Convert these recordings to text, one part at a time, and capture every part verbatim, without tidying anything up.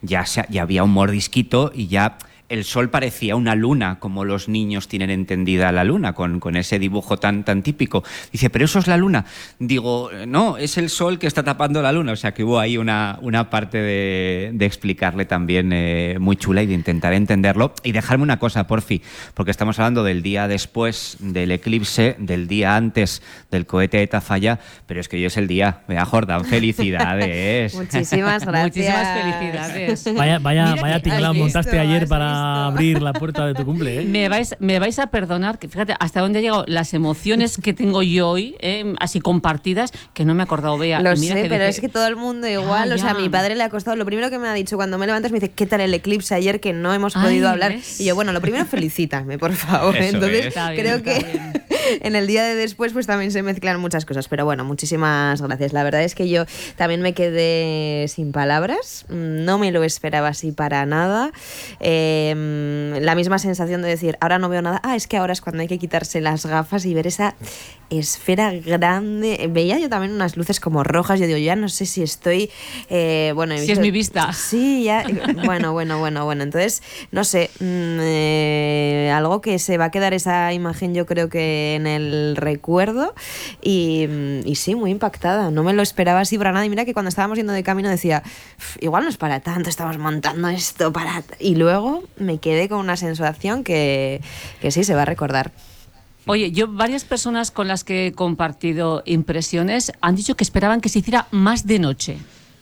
ya, se, ya había un mordisquito y ya el sol parecía una luna, como los niños tienen entendida la luna, con, con ese dibujo tan, tan típico. Dice, ¿pero eso es la luna? Digo, no, es el sol que está tapando la luna. O sea que hubo ahí una, una parte de, de explicarle también eh, muy chula y de intentar entenderlo. Y dejarme una cosa, porfi, porque estamos hablando del día después del eclipse, del día antes del cohete de Tafalla, pero es que hoy es el día. Vea, Jordán, felicidades. Muchísimas gracias. Muchísimas felicidades. Vaya, vaya, vaya tinglado montaste ayer para abrir la puerta de tu cumple, ¿eh? Me vais, me vais a perdonar, que fíjate hasta dónde he llegado, las emociones que tengo yo hoy, eh, así compartidas, que no me he acordado, Bea. Lo mira sé, que pero dije, es que todo el mundo igual, ah, o sea, a ya. mi padre le ha costado, lo primero que me ha dicho cuando me levantas me dice, ¿qué tal el eclipse ayer que no hemos Ay, podido hablar? ¿ves? Y yo, bueno, lo primero felicítame, por favor. Eso Entonces, es. Está bien, creo está que bien. en el día de después pues también se mezclan muchas cosas, pero bueno, muchísimas gracias. La verdad es que yo también me quedé sin palabras, no me lo esperaba así para nada. Eh, la misma sensación de decir, ahora no veo nada, ah, es que ahora es cuando hay que quitarse las gafas y ver esa esfera grande. Veía yo también unas luces como rojas, yo digo, ya no sé si estoy... Eh, bueno, he Si visto- es mi vista. Sí, ya, bueno, bueno, bueno, bueno, entonces, no sé, mm, eh, algo que se va a quedar esa imagen yo creo que en el recuerdo y, y sí, muy impactada, no me lo esperaba así para nada y mira que cuando estábamos yendo de camino decía, igual no es para tanto, estamos montando esto para... Y luego me quedé con una sensación que, que sí, se va a recordar. Oye, yo varias personas con las que he compartido impresiones han dicho que esperaban que se hiciera más de noche.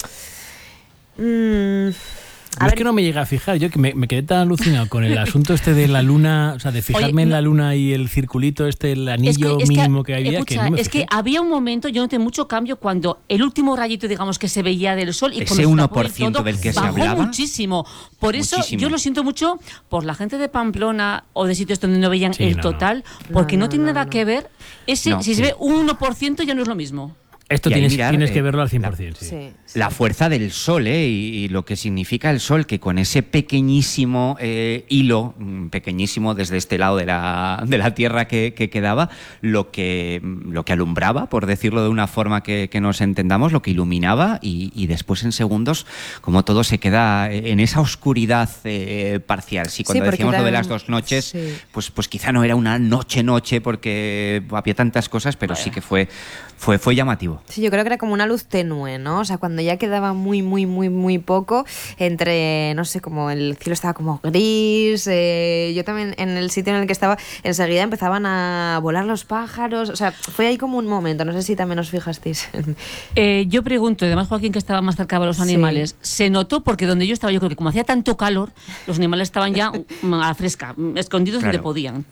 Mm, Yo es que no me llega a fijar, yo que me, me quedé tan alucinado con el asunto este de la luna, o sea, de fijarme Oye, en no- la luna y el circulito este, el anillo es que, mínimo que, había, escucha, que no me es fijé. que había un momento, yo noté mucho cambio cuando el último rayito, digamos, que se veía del sol y Ese cuando se uno tapó por el ciento todo, del que se bajó hablaba. muchísimo. Por eso Muchísimo. yo lo siento mucho por la gente de Pamplona o de sitios donde no veían Sí, el no, no. total, porque No, no, no, tiene no, nada no. que ver. Ese, No, si sí. se ve un uno por ciento ya no es lo mismo. Esto Y ahí tienes, mirar, tienes que eh, verlo al cien la- por ciento, sí. sí, sí. La fuerza del sol, ¿eh? Y, y lo que significa el sol, que con ese pequeñísimo eh, hilo, mm, pequeñísimo desde este lado de la, de la Tierra que, que quedaba, lo que, lo que alumbraba, por decirlo de una forma que, que nos entendamos, lo que iluminaba y, y después en segundos, como todo se queda en esa oscuridad eh, parcial. Sí, cuando Sí, porque decíamos lo de era- las dos noches, sí. pues, pues quizá no era una noche-noche porque había tantas cosas, pero sí que fue, fue, fue llamativo. Sí, yo creo que era como una luz tenue, ¿no? O sea, cuando ya quedaba muy, muy, muy, muy poco, entre, no sé, como el cielo estaba como gris, eh, yo también en el sitio en el que estaba, enseguida empezaban a volar los pájaros, o sea, fue ahí como un momento, no sé si también os fijasteis. Eh, yo pregunto, y además Joaquín, que estaba más cerca de los Sí. animales, ¿se notó? Porque donde yo estaba, yo creo que como hacía tanto calor, los animales estaban ya mm, a la fresca, mm, escondidos Claro. donde podían.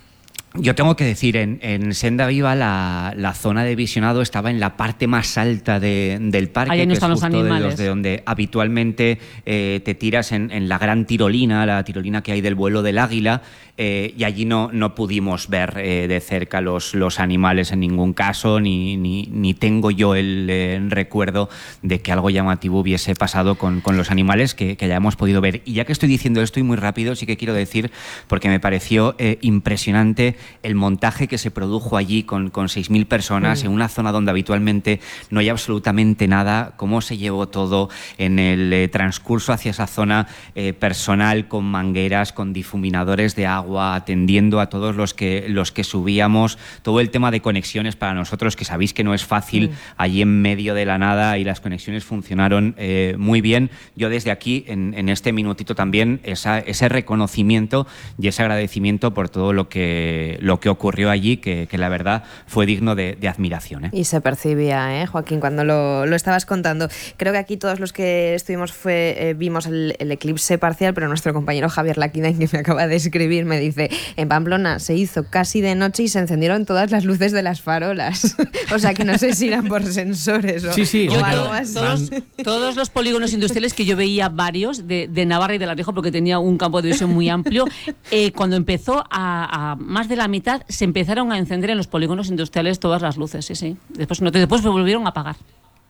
Yo tengo que decir, en, en Senda Viva la, la zona de visionado estaba en la parte más alta de- del parque, Ahí no que es están los justo de, animales. los de donde habitualmente eh, te tiras en, en la gran tirolina, la tirolina que hay del vuelo del águila, eh, y allí no, no pudimos ver eh, de cerca los, los animales en ningún caso, ni, ni, ni tengo yo el eh, recuerdo de que algo llamativo hubiese pasado con, con los animales que, que hayamos podido ver. Y ya que estoy diciendo esto y muy rápido, sí que quiero decir, porque me pareció eh, impresionante el montaje que se produjo allí con, con seis mil personas, mm. en una zona donde habitualmente no hay absolutamente nada, cómo se llevó todo en el eh, transcurso hacia esa zona, eh, personal con mangueras, con difuminadores de agua, atendiendo a todos los que, los que subíamos, todo el tema de conexiones para nosotros, que sabéis que no es fácil, mm. allí en medio de la nada, y las conexiones funcionaron eh, muy bien. Yo desde aquí, en, en este minutito también, esa, ese reconocimiento y ese agradecimiento por todo lo que lo que ocurrió allí, que, que la verdad fue digno de, de admiración, ¿eh? Y se percibía, ¿eh, Joaquín, cuando lo, lo estabas contando. Creo que aquí todos los que estuvimos fue eh, vimos el, el eclipse parcial, pero nuestro compañero Javier Laquina, que me acaba de escribir, me dice, en Pamplona se hizo casi de noche y se encendieron todas las luces de las farolas. O sea, que no sé si eran por sensores o, sí, sí, o yo algo creo, así. Todos, todos los polígonos industriales que yo veía varios, de, de Navarra y de La Rioja, porque tenía un campo de visión muy amplio, eh, cuando empezó a, a más de la mitad se empezaron a encender en los polígonos industriales todas las luces, sí, sí. Después, no, después se volvieron a apagar.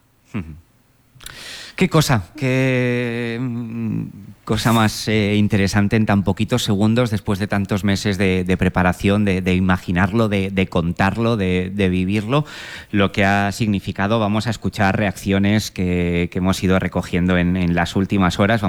Qué cosa, qué mm, cosa más eh, interesante en tan poquitos segundos, después de tantos meses de, de preparación, de, de imaginarlo, de, de contarlo, de, de vivirlo, lo que ha significado. Vamos a escuchar reacciones que, que hemos ido recogiendo en, en las últimas horas.